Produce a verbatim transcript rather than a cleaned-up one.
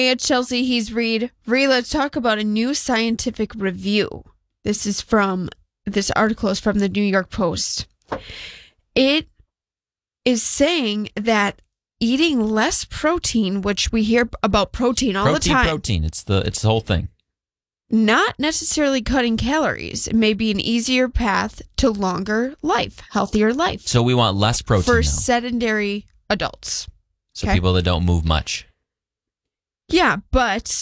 Hey, Chelsea, he's Reed. Reed, let's talk about a new scientific review. This is from, this article is from the New York Post. It is saying that eating less protein, which we hear about protein all protein, the time. Protein, it's the it's the whole thing. Not necessarily cutting calories. It may be an easier path to longer life, healthier life. So we want less protein for now. sedentary adults. So okay? people that don't move much. Yeah, but